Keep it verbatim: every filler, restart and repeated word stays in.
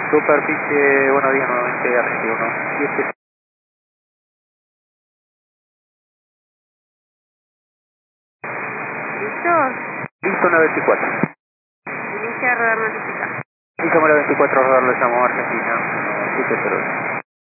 Superficie, buenos días, nuevamente Argentina uno siete. ¿Listos? Listo, nueve veinticuatro. Inicia a rodar notificar. Listo, nueve veinticuatro, rodar, lo llamo Argentina uno siete cero.